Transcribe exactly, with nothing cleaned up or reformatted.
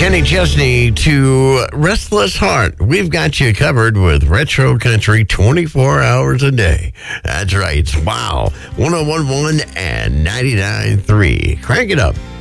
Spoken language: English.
Kenny Chesney to Restless Heart. We've got you covered with retro country twenty-four hours a day. That's right. Wow. one oh one point one and ninety-nine point three. Crank it up.